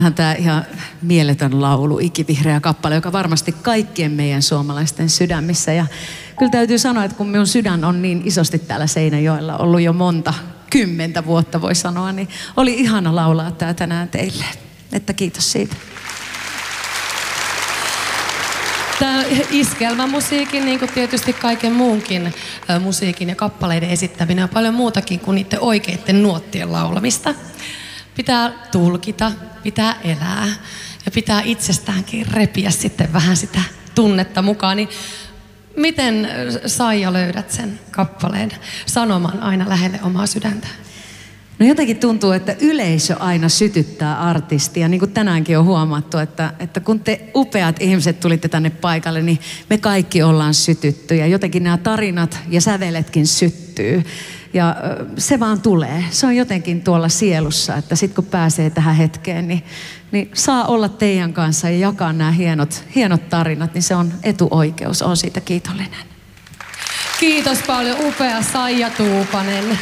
Tämä ihan mieletön laulu, Ikivihreä kappale, joka varmasti kaikkien meidän suomalaisten sydämissä. Ja kyllä täytyy sanoa, että kun minun sydän on niin isosti täällä Seinäjoella ollut jo monta 10 vuotta voi sanoa, niin oli ihana laulaa tämä tänään teille. Että kiitos siitä. Tämä iskelmämusiikin, niin kuin tietysti kaiken muunkin musiikin ja kappaleiden esittäminen on paljon muutakin kuin niiden oikeiden nuottien laulamista. Pitää tulkita, pitää elää ja pitää itsestäänkin repiä sitten vähän sitä tunnetta mukaan. Niin miten Saija löydät sen kappaleen sanoman aina lähelle omaa sydäntä? No jotenkin tuntuu, että yleisö aina sytyttää artistia, niin kuin tänäänkin on huomattu, että kun te upeat ihmiset tulitte tänne paikalle, niin me kaikki ollaan sytytty ja jotenkin nämä tarinat ja säveletkin syttyy. Ja se vaan tulee. Se on jotenkin tuolla sielussa, että sitten kun pääsee tähän hetkeen, niin saa olla teidän kanssa ja jakaa nämä hienot tarinat, niin se on etuoikeus. Olen siitä kiitollinen. Kiitos paljon, upea Saija Tuupanen.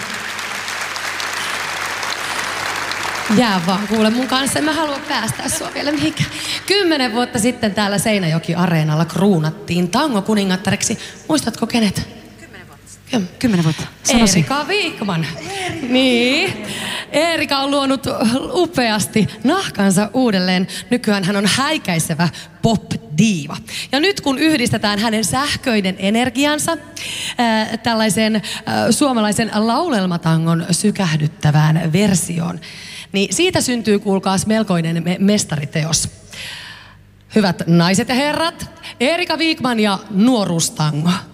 Jää vaan kuule mun kanssa, en mä halua päästää sua vielä mihinkään. 10 vuotta sitten täällä Seinäjoki-areenalla kruunattiin tango-kuningattareksi. Muistatko kenet? 10 vuotta. Eerika Wikman. Niin. Eerika on luonut upeasti nahkansa uudelleen. Nykyään hän on häikäisevä pop-diiva. Ja nyt kun yhdistetään hänen sähköinen energiansa tällaisen suomalaisen laulelmatangon sykähdyttävään versioon, niin siitä syntyy, kuulkaas, melkoinen mestariteos. Hyvät naiset ja herrat, Eerika Wikman ja nuoruustango.